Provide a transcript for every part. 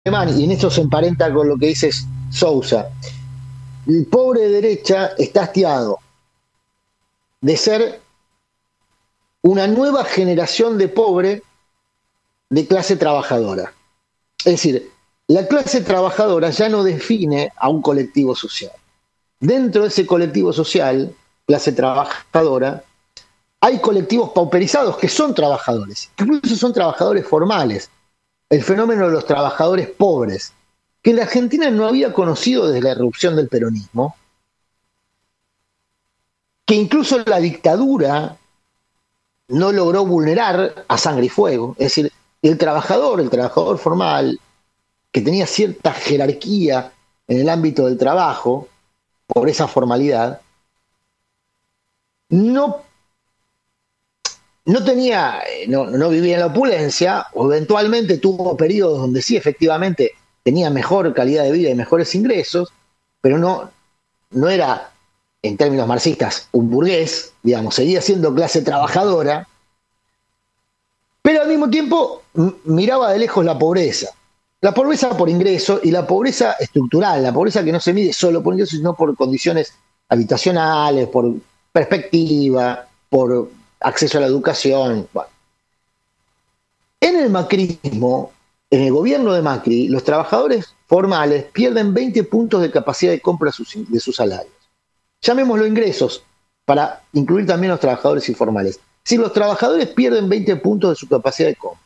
alemán, y en esto se emparenta con lo que dice Sousa. El pobre de derecha está hastiado de ser una nueva generación de pobre de clase trabajadora. Es decir, la clase trabajadora ya no define a un colectivo social. Dentro de ese colectivo social, clase trabajadora, hay colectivos pauperizados que son trabajadores, que incluso son trabajadores formales. El fenómeno de los trabajadores pobres, que la Argentina no había conocido desde la irrupción del peronismo, que incluso la dictadura no logró vulnerar a sangre y fuego. Es decir, el trabajador formal, que tenía cierta jerarquía en el ámbito del trabajo, por esa formalidad, no no vivía en la opulencia, o eventualmente tuvo periodos donde sí, efectivamente, tenía mejor calidad de vida y mejores ingresos, pero no era, en términos marxistas, un burgués, digamos, seguía siendo clase trabajadora, pero al mismo tiempo miraba de lejos la pobreza. La pobreza por ingreso y la pobreza estructural, la pobreza que no se mide solo por ingresos, sino por condiciones habitacionales, por perspectiva, por acceso a la educación. Bueno. En el macrismo, en el gobierno de Macri, los trabajadores formales pierden 20 puntos de capacidad de compra de sus salarios. Llamémoslo ingresos, para incluir también los trabajadores informales. Si los trabajadores pierden 20 puntos de su capacidad de compra,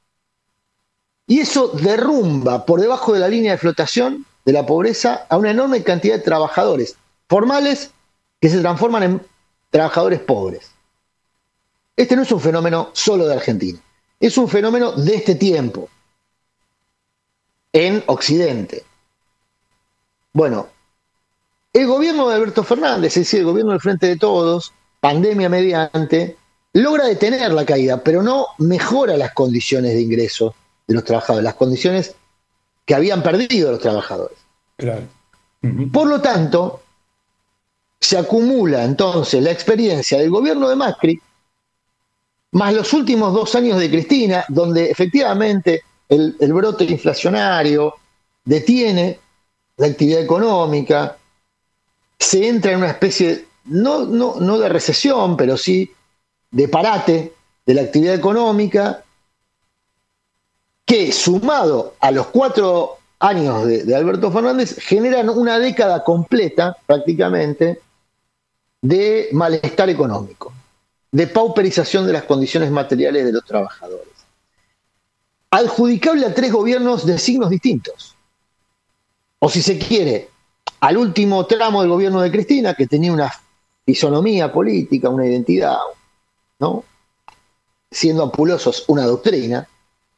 y eso derrumba por debajo de la línea de flotación de la pobreza a una enorme cantidad de trabajadores formales que se transforman en trabajadores pobres. Este no es un fenómeno solo de Argentina, es un fenómeno de este tiempo, en Occidente. Bueno, el gobierno de Alberto Fernández, es decir, el gobierno del Frente de Todos, pandemia mediante, logra detener la caída, pero no mejora las condiciones de ingreso de los trabajadores, las condiciones que habían perdido los trabajadores. Claro. Por lo tanto, se acumula entonces la experiencia del gobierno de Macri, más los últimos 2 años de Cristina, donde efectivamente el brote inflacionario detiene la actividad económica, se entra en una especie, no de recesión, pero sí de parate de la actividad económica, que sumado a los 4 años de Alberto Fernández generan una década completa prácticamente de malestar económico, de pauperización de las condiciones materiales de los trabajadores, adjudicable a 3 gobiernos de signos distintos, o si se quiere, al último tramo del gobierno de Cristina, que tenía una fisonomía política, una identidad, ¿no? Siendo ampulosos, una doctrina.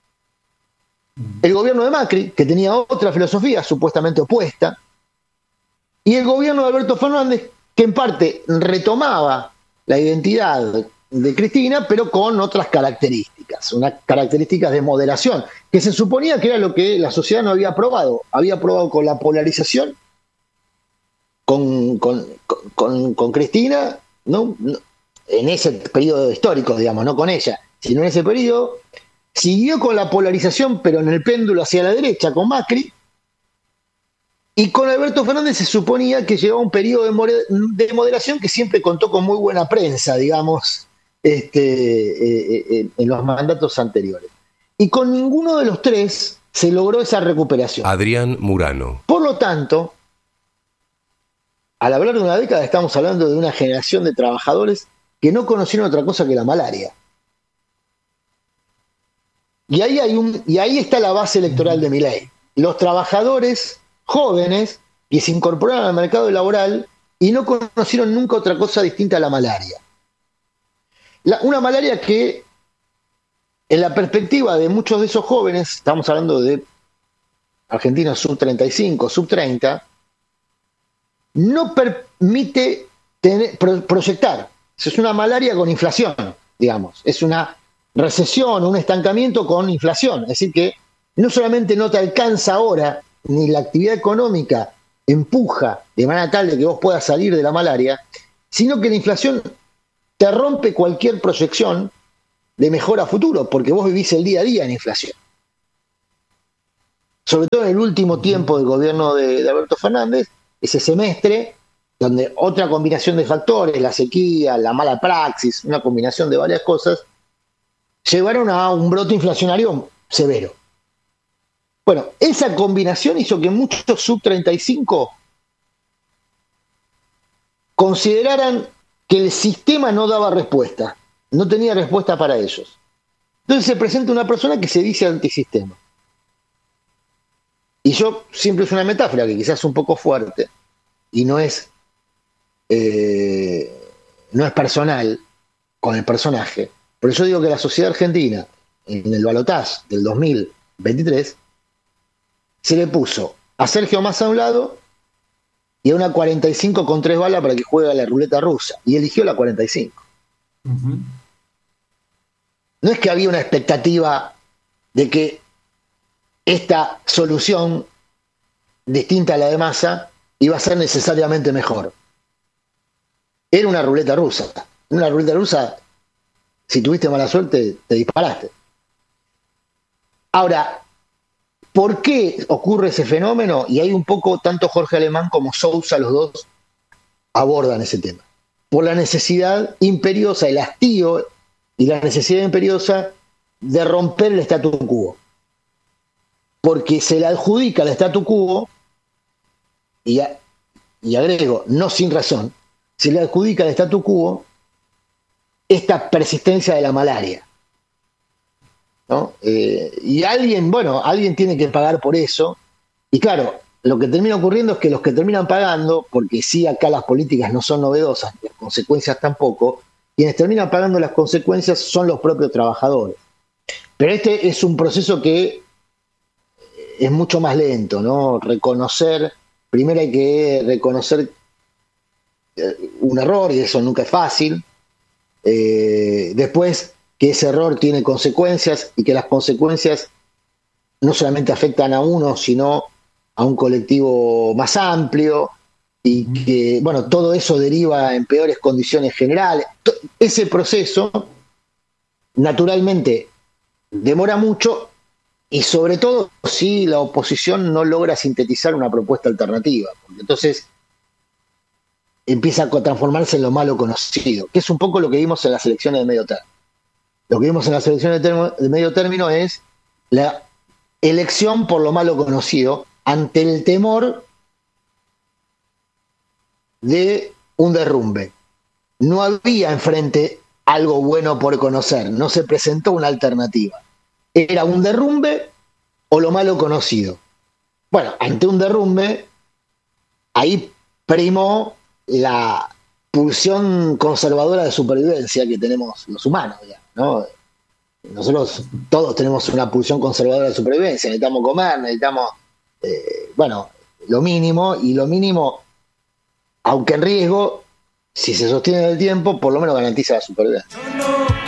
El gobierno de Macri, que tenía otra filosofía supuestamente opuesta, y el gobierno de Alberto Fernández, que en parte retomaba la identidad de Cristina, pero con otras características, unas características de moderación, que se suponía que era lo que la sociedad no había aprobado. Había aprobado con la polarización, con Cristina, ¿no? En ese periodo histórico, digamos, no con ella, sino en ese periodo. Siguió con la polarización, pero en el péndulo hacia la derecha, con Macri, y con Alberto Fernández se suponía que llevaba un periodo de moderación que siempre contó con muy buena prensa, digamos, en los mandatos anteriores. Y con ninguno de los 3 se logró esa recuperación. Adrián Murano. Por lo tanto, al hablar de una década, estamos hablando de una generación de trabajadores que no conocieron otra cosa que la malaria. Y ahí está la base electoral de Milei. Los trabajadores jóvenes que se incorporaron al mercado laboral y no conocieron nunca otra cosa distinta a la malaria. Una malaria que, en la perspectiva de muchos de esos jóvenes, estamos hablando de argentinos sub 35, sub 30, no permite proyectar. Es una malaria con inflación, digamos. Es una recesión, un estancamiento con inflación. Es decir, que no solamente no te alcanza ahora, ni la actividad económica empuja de manera tal de que vos puedas salir de la malaria, sino que la inflación te rompe cualquier proyección de mejora a futuro, porque vos vivís el día a día en inflación. sobre todo en el último tiempo del gobierno de Alberto Fernández, ese semestre, donde otra combinación de factores, la sequía, la mala praxis, una combinación de varias cosas, llevaron a un brote inflacionario severo. Bueno, esa combinación hizo que muchos sub-35 consideraran que el sistema no daba respuesta, no tenía respuesta para ellos. Entonces se presenta una persona que se dice antisistema. Y yo siempre es una metáfora que quizás es un poco fuerte y no es personal con el personaje. Por eso digo que la sociedad argentina, en el balotaje del 2023, se le puso a Sergio Massa a un lado y a una 45 con 3 balas para que juegue a la ruleta rusa. Y eligió la 45. Uh-huh. No es que había una expectativa de que esta solución, distinta a la de Massa, iba a ser necesariamente mejor. Era una ruleta rusa. Una ruleta rusa, si tuviste mala suerte, te disparaste. Ahora, ¿por qué ocurre ese fenómeno? Y hay un poco, tanto Jorge Alemán como Sousa, los dos, abordan ese tema. Por la necesidad imperiosa, el hastío y la necesidad imperiosa de romper el statu quo. Porque se le adjudica al statu quo, y agrego, no sin razón, se le adjudica al statu quo esta persistencia de la malaria, ¿no? Y alguien tiene que pagar por eso. Y claro, lo que termina ocurriendo es que los que terminan pagando, porque sí, acá las políticas no son novedosas, las consecuencias tampoco, quienes terminan pagando las consecuencias son los propios trabajadores. Pero este es un proceso que es mucho más lento, ¿no? Primero hay que reconocer un error, y eso nunca es fácil. Después, que ese error tiene consecuencias y que las consecuencias no solamente afectan a uno, sino a un colectivo más amplio, y que, bueno, todo eso deriva en peores condiciones generales. Ese proceso, naturalmente, demora mucho, y sobre todo si la oposición no logra sintetizar una propuesta alternativa, porque entonces empieza a transformarse en lo malo conocido, que es un poco lo que vimos en las elecciones de medio término. Lo que vimos en las elecciones de medio término es la elección por lo malo conocido, ante el temor de un derrumbe. No había enfrente algo bueno por conocer, no se presentó una alternativa. Era un derrumbe o lo malo conocido. Bueno, ante un derrumbe, ahí primó la pulsión conservadora de supervivencia que tenemos los humanos, ¿no? Nosotros todos tenemos una pulsión conservadora de supervivencia, necesitamos comer, necesitamos, lo mínimo, y lo mínimo, aunque en riesgo, si se sostiene en el tiempo, por lo menos garantiza la supervivencia.